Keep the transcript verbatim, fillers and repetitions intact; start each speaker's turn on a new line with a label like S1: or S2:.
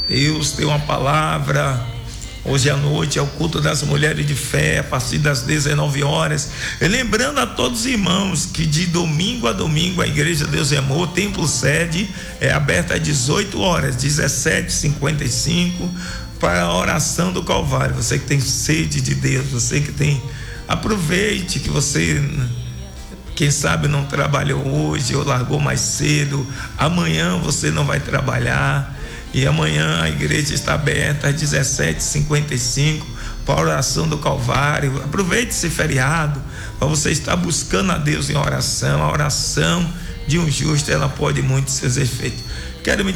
S1: Deus tem uma palavra. Hoje à noite é o culto das mulheres de fé, a partir das dezenove horas. E lembrando a todos os irmãos que de domingo a domingo a Igreja Deus e Amor, templo sede, é aberta às dezoito horas, dezessete e cinquenta e cinco, para a oração do Calvário. Você que tem sede de Deus, você que tem, aproveite que você, quem sabe não trabalhou hoje ou largou mais cedo, amanhã você não vai trabalhar. E amanhã a igreja está aberta às dezessete e cinquenta e cinco para a oração do Calvário. Aproveite esse feriado para você estar buscando a Deus em oração. A oração de um justo, ela pode muito seus efeitos. Quero me